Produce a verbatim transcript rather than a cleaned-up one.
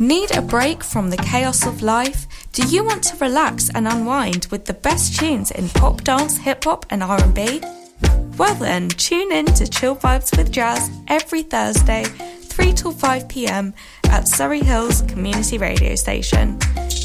Need a break from the chaos of life? Do you want to relax and unwind with the best tunes in pop, dance, hip-hop and R and B? Well then, tune in to Chill Vibes with Jazz every Thursday, three till five p m at Surrey Hills Community Radio Station.